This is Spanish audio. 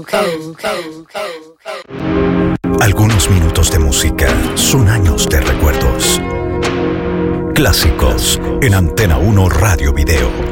Algunos minutos de música son años de recuerdos. Clásicos en Antena 1 Radio Video.